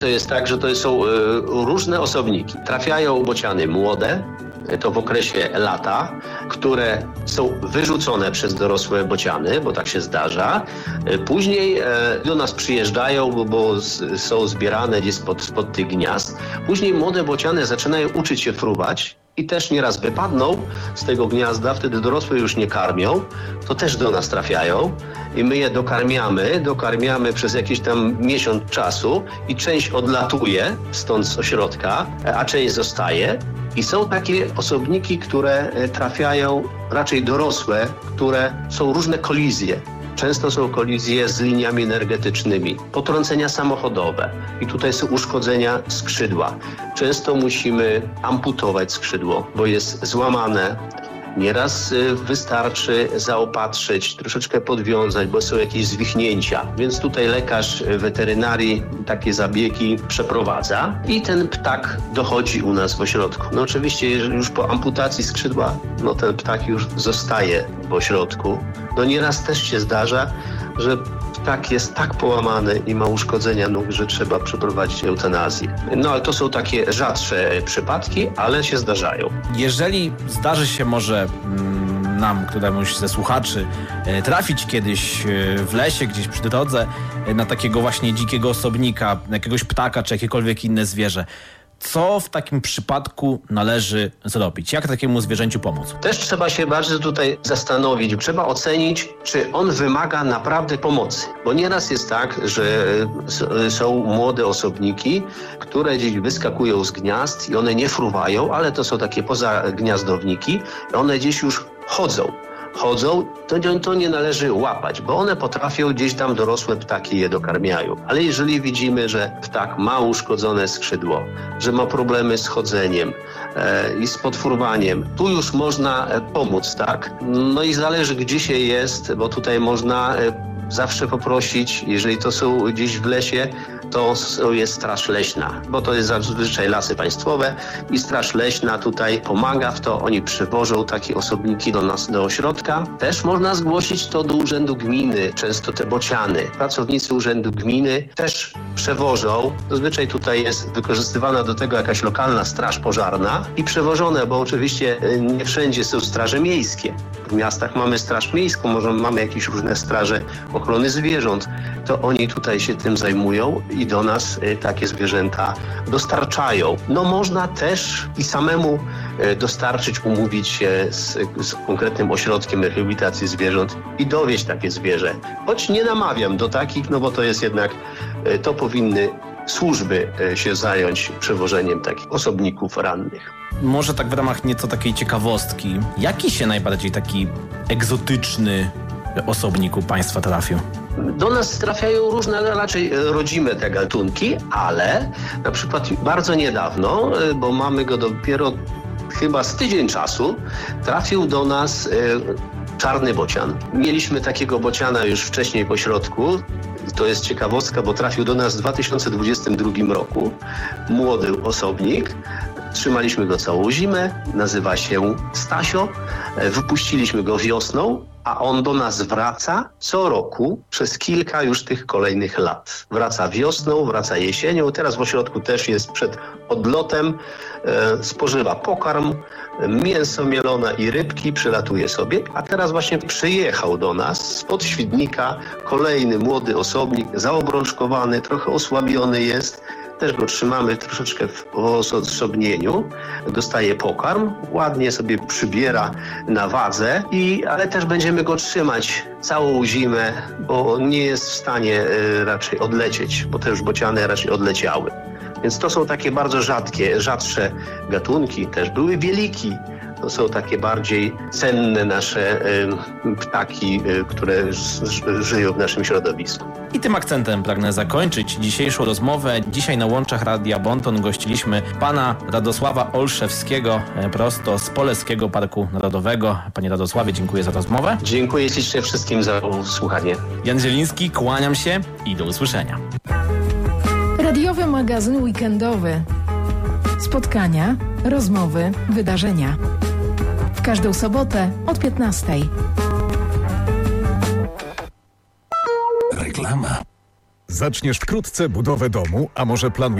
To jest tak, że to są różne osobniki. Trafiają bociany młode, to w okresie lata, które są wyrzucone przez dorosłe bociany, bo tak się zdarza. Później do nas przyjeżdżają, bo są zbierane gdzieś spod tych gniazd. Później młode bociany zaczynają uczyć się fruwać i też nieraz wypadną z tego gniazda, wtedy dorosłe już nie karmią, to też do nas trafiają i my je dokarmiamy przez jakiś tam miesiąc czasu i część odlatuje stąd z ośrodka, a część zostaje. I są takie osobniki, które trafiają, raczej dorosłe, które są różne kolizje. Często są kolizje z liniami energetycznymi, potrącenia samochodowe i tutaj są uszkodzenia skrzydła. Często musimy amputować skrzydło, bo jest złamane. Nieraz wystarczy zaopatrzyć, troszeczkę podwiązać, bo są jakieś zwichnięcia. Więc tutaj lekarz weterynarii takie zabiegi przeprowadza i ten ptak dochodzi u nas w ośrodku. No oczywiście już po amputacji skrzydła, no ten ptak już zostaje w ośrodku. No nieraz też się zdarza, że ptak jest tak połamany i ma uszkodzenia nóg, że trzeba przeprowadzić eutanazję. No ale to są takie rzadsze przypadki, ale się zdarzają. Jeżeli zdarzy się może nam, któremuś ze słuchaczy, trafić kiedyś w lesie, gdzieś przy drodze na takiego właśnie dzikiego osobnika, jakiegoś ptaka czy jakiekolwiek inne zwierzę, co w takim przypadku należy zrobić? Jak takiemu zwierzęciu pomóc? Też trzeba się bardzo tutaj zastanowić. Trzeba ocenić, czy on wymaga naprawdę pomocy. Bo nieraz jest tak, że są młode osobniki, które gdzieś wyskakują z gniazd i one nie fruwają, ale to są takie pozagniazdowniki. One gdzieś już chodzą, to nie należy łapać, bo one potrafią gdzieś tam dorosłe ptaki je dokarmiają. Ale jeżeli widzimy, że ptak ma uszkodzone skrzydło, że ma problemy z chodzeniem i z podfruwaniem, tu już można pomóc, tak? No i zależy, gdzie się jest, bo tutaj można zawsze poprosić, jeżeli to są gdzieś w lesie, to jest Straż Leśna, bo to jest zazwyczaj lasy państwowe i Straż Leśna tutaj pomaga w to. Oni przywożą takie osobniki do nas, do ośrodka. Też można zgłosić to do Urzędu Gminy, często te bociany. Pracownicy Urzędu Gminy też przewożą. Zazwyczaj tutaj jest wykorzystywana do tego jakaś lokalna straż pożarna i przewożone, bo oczywiście nie wszędzie są straże miejskie. W miastach mamy straż miejską, może mamy jakieś różne straże ochrony zwierząt. To oni tutaj się tym zajmują i do nas takie zwierzęta dostarczają. No można też i samemu dostarczyć, umówić się z konkretnym ośrodkiem rehabilitacji zwierząt i dowieźć takie zwierzę. Choć nie namawiam do takich, no bo to jest jednak, to powinny służby się zająć przewożeniem takich osobników rannych. Może tak w ramach nieco takiej ciekawostki, jaki się najbardziej taki egzotyczny osobnik u Państwa trafił? Do nas trafiają różne, ale raczej rodzime te gatunki, ale na przykład bardzo niedawno, bo mamy go dopiero chyba z tydzień czasu, trafił do nas czarny bocian. Mieliśmy takiego bociana już wcześniej w ośrodku. To jest ciekawostka, bo trafił do nas w 2022 roku. Młody osobnik. Trzymaliśmy go całą zimę. Nazywa się Stasio. Wypuściliśmy go wiosną, a on do nas wraca co roku przez kilka już tych kolejnych lat. Wraca wiosną, wraca jesienią. Teraz w ośrodku też jest przed odlotem. Spożywa pokarm, mięso mielone i rybki, przylatuje sobie. A teraz właśnie przyjechał do nas spod Świdnika kolejny młody osobnik, zaobrączkowany, trochę osłabiony jest. Też go trzymamy troszeczkę w odosobnieniu, dostaje pokarm, ładnie sobie przybiera na wadze, ale też będziemy go trzymać całą zimę, bo nie jest w stanie raczej odlecieć, bo te już bociany raczej odleciały. Więc to są takie bardzo rzadsze gatunki, też były bieliki. To są takie bardziej cenne nasze ptaki, które żyją w naszym środowisku. I tym akcentem pragnę zakończyć dzisiejszą rozmowę. Dzisiaj na łączach Radia Bonton gościliśmy pana Radosława Olszewskiego prosto z Poleskiego Parku Narodowego. Panie Radosławie, dziękuję za rozmowę. Dziękuję ślicznie wszystkim za słuchanie. Jan Zieliński, kłaniam się i do usłyszenia. Radiowy magazyn weekendowy. Spotkania, rozmowy, wydarzenia. W każdą sobotę od 15:00. Reklama. Zaczniesz wkrótce budowę domu, a może planujesz